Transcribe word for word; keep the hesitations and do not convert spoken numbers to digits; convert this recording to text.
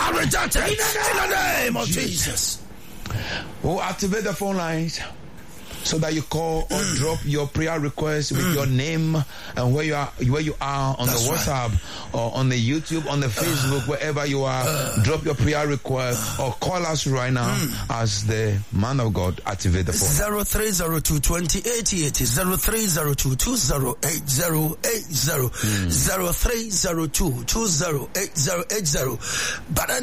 are rejected in the name of Jesus. We'll activate the phone lines so that you call or mm. drop your prayer request with mm. your name and where you are, where you are on That's the WhatsApp right. or on the YouTube, on the Facebook, uh, wherever you are. Uh, drop your prayer request uh, or call us right now mm. as the man of God activate the phone. Zero three zero two twenty eighty eighty zero three zero two two zero eight zero eight zero zero three zero two two zero eight zero eight zero. But